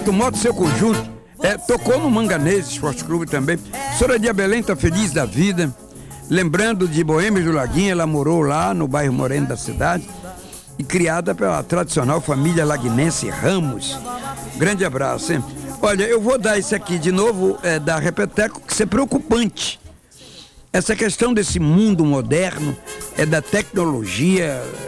Moto, Moto seu conjunto. Tocou no Manganês Esporte Clube também. Soradia Belém tá feliz da vida. Lembrando de Boêmios do Laguinho, ela morou lá no bairro Moreno da cidade e criada pela tradicional família laguinense Ramos. Grande abraço, hein? Olha, eu vou dar esse aqui de novo, da Repeteco, que isso é preocupante. Essa questão desse mundo moderno, da tecnologia,